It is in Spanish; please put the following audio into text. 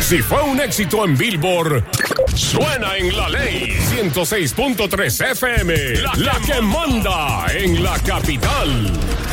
Si fue un éxito en Billboard, suena en La Ley 106.3 FM, la que manda en la capital.